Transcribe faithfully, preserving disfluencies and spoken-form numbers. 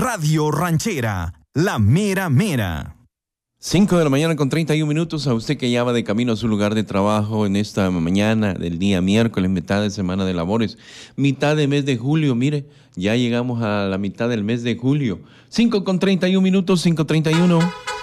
Radio Ranchera, la mera mera. cinco de la mañana con treinta y un minutos. A usted que ya va de camino a su lugar de trabajo en esta mañana del día miércoles, mitad de semana de labores, mitad de mes de julio. Mire, ya llegamos a la mitad del mes de julio. cinco con treinta y un minutos, cinco treinta y uno.